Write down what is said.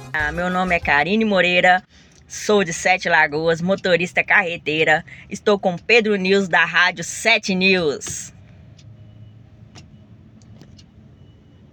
Meu nome é Karine Moreira, sou de Sete Lagoas, motorista carreteira. Estou com Pedro News da Rádio 7 News.